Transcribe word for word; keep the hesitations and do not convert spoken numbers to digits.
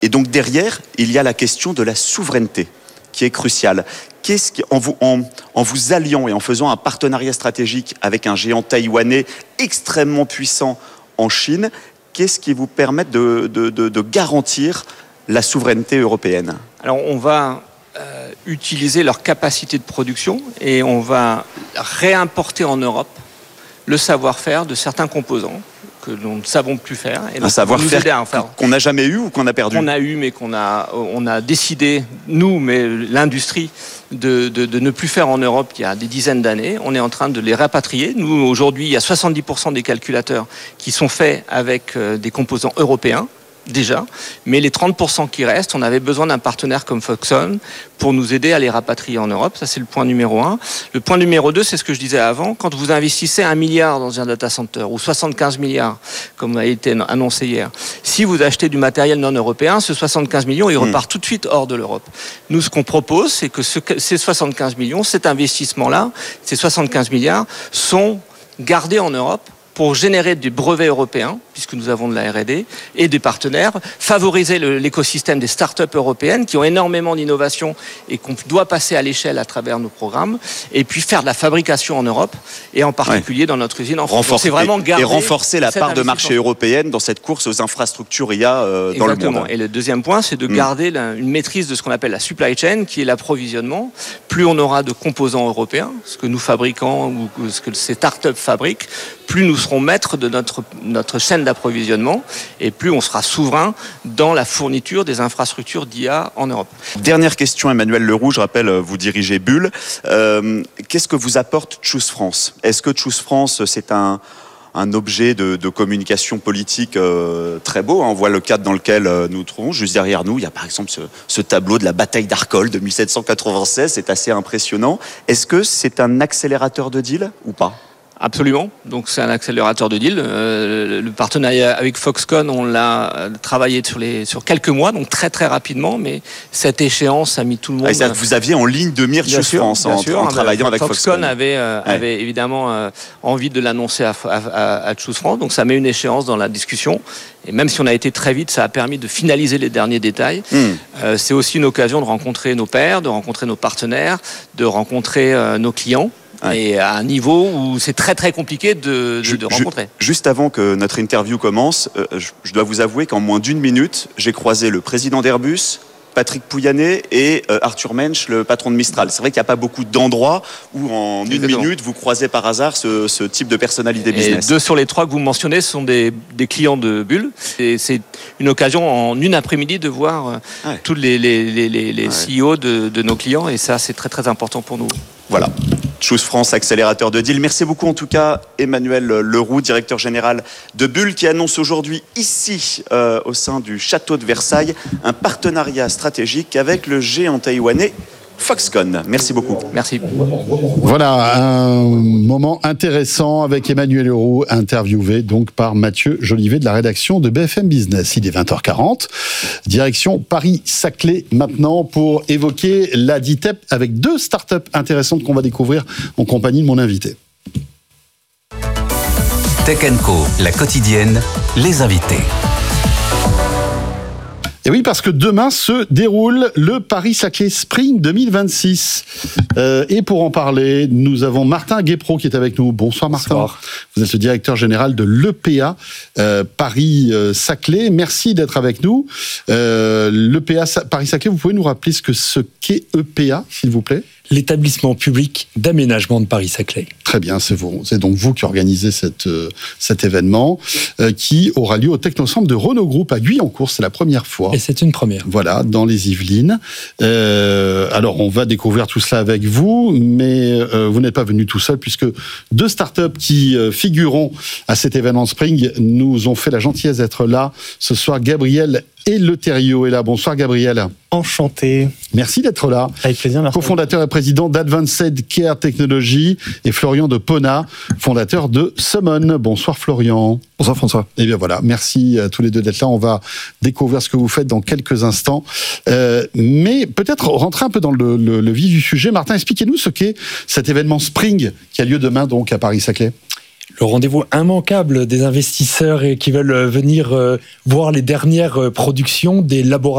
Et donc derrière, il y a la question de la souveraineté qui est cruciale. Qu'est-ce qui, en, vous, en, en vous alliant et en faisant un partenariat stratégique avec un géant taïwanais extrêmement puissant en Chine, qu'est-ce qui vous permet de, de, de, de garantir la souveraineté européenne ? Alors on va euh, utiliser leur capacité de production et on va réimporter en Europe le savoir-faire de certains composants que nous ne savons plus faire. Et un savoir-faire qu'on n'a jamais eu ou qu'on a perdu ? Qu'on a eu, mais qu'on a, on a décidé, nous, mais l'industrie, de, de, de ne plus faire en Europe il y a des dizaines d'années. On est en train de les rapatrier. Nous, aujourd'hui, il y a soixante-dix pour cent des calculateurs qui sont faits avec euh, des composants européens, déjà, mais les trente pour cent qui restent, on avait besoin d'un partenaire comme Foxconn pour nous aider à les rapatrier en Europe. Ça, c'est le point numéro un. Le point numéro deux, c'est ce que je disais avant. Quand vous investissez un milliard dans un data center, ou soixante-quinze milliards, comme a été annoncé hier, si vous achetez du matériel non européen, ce soixante-quinze millions, il repart mmh. tout de suite hors de l'Europe. Nous, ce qu'on propose, c'est que ce, ces soixante-quinze millions, cet investissement-là, ces soixante-quinze milliards, sont gardés en Europe pour générer des brevets européens, puisque nous avons de la R et D, et des partenaires, favoriser le, l'écosystème des start-up européennes qui ont énormément d'innovation et qu'on doit passer à l'échelle à travers nos programmes, et puis faire de la fabrication en Europe, et en particulier ouais. dans notre usine en France. Renforcer, c'est vraiment et, et renforcer la part de marché européenne dans cette course aux infrastructures I A euh, dans le monde. Et le deuxième point, c'est de mmh. garder la, une maîtrise de ce qu'on appelle la supply chain, qui est l'approvisionnement. Plus on aura de composants européens, ce que nous fabriquons ou ce que ces start-up fabriquent, plus nous serons maîtres de notre, notre chaîne d'approvisionnement et plus on sera souverain dans la fourniture des infrastructures d'I A en Europe. Dernière question, Emmanuel Leroux, je rappelle, vous dirigez Bull. Euh, qu'est-ce que vous apporte Choose France ? Est-ce que Choose France, c'est un, un objet de, de communication politique euh, très beau ? On voit le cadre dans lequel euh, nous nous trouvons. Juste derrière nous, il y a par exemple ce, ce tableau de la bataille d'Arcole de mille sept cent quatre-vingt-seize, c'est assez impressionnant. Est-ce que c'est un accélérateur de deal ou pas ? Absolument. Donc c'est un accélérateur de deal. Euh, le partenariat avec Foxconn, on l'a travaillé sur les sur quelques mois, donc très très rapidement. Mais cette échéance a mis tout le monde. Ah, ça, vous aviez en ligne de mire Choose France en, sûr, en travaillant avec Foxconn. Foxconn avait euh, ouais. avait évidemment euh, envie de l'annoncer à, à, à Choose France. Donc ça met une échéance dans la discussion. Et même si on a été très vite, ça a permis de finaliser les derniers détails. Mmh. Euh, c'est aussi une occasion de rencontrer nos pairs, de rencontrer nos partenaires, de rencontrer euh, nos clients. Ouais. Et à un niveau où c'est très très compliqué de, de, de rencontrer. Juste avant que notre interview commence, euh, je, je dois vous avouer qu'en moins d'une minute, j'ai croisé le président d'Airbus, Patrick Pouyanné et euh, Arthur Mensch, le patron de Mistral. C'est vrai qu'il n'y a pas beaucoup d'endroits où en une Exactement. minute, vous croisez par hasard ce, ce type de personnalité business. Et deux sur les trois que vous mentionnez sont des, des clients de Bull. Et c'est une occasion en une après-midi de voir euh, ouais. tous les, les, les, les, les ouais. C E O de, de nos clients. Et ça, c'est très très important pour nous. Voilà. Choose France, accélérateur de deal. Merci beaucoup en tout cas Emmanuel Leroux, directeur général de Bull, qui annonce aujourd'hui ici, euh, au sein du château de Versailles, un partenariat stratégique avec le géant taïwanais Foxconn. Merci beaucoup. Merci. Voilà, un moment intéressant avec Emmanuel Leroux, interviewé donc par Mathieu Jolivet de la rédaction de B F M Business. Il est vingt heures quarante. Direction Paris-Saclay maintenant pour évoquer la D I T E P avec deux startups intéressantes qu'on va découvrir en compagnie de mon invité. Tech and Co, la quotidienne, les invités. Et oui, parce que demain se déroule le Paris-Saclay Spring deux mille vingt-six. Euh, et pour en parler, nous avons Martin Guépro qui est avec nous. Bonsoir Martin. Bonsoir. Vous êtes le directeur général de l'E P A euh, Paris-Saclay. Merci d'être avec nous. Euh, l'E P A Paris-Saclay, vous pouvez nous rappeler ce que ce qu'est E P A, s'il vous plaît ? L'établissement public d'aménagement de Paris-Saclay. Très bien, c'est vous. C'est donc vous qui organisez cette, euh, cet événement euh, qui aura lieu au Technocentre de Renault Group à Guyancourt. C'est la première fois. Et c'est une première. Voilà, dans les Yvelines. Euh, alors, on va découvrir tout cela avec vous, mais euh, vous n'êtes pas venu tout seul puisque deux startups qui euh, figureront à cet événement Spring nous ont fait la gentillesse d'être là ce soir. Gabriel et Leterriot est là. Bonsoir Gabriel. Enchanté. Merci d'être là. Avec plaisir, merci. Co-fondateur et président d'Advanced Care Technology et Florian de Pona, fondateur de Summon. Bonsoir Florian. Bonsoir François. Et bien voilà, merci à tous les deux d'être là. On va découvrir ce que vous faites dans quelques instants. Euh, mais peut-être rentrer un peu dans le, le, le vif du sujet. Martin, expliquez-nous ce qu'est cet événement Spring qui a lieu demain donc à Paris-Saclay. Le rendez-vous immanquable des investisseurs qui veulent venir voir les dernières productions des laboratoires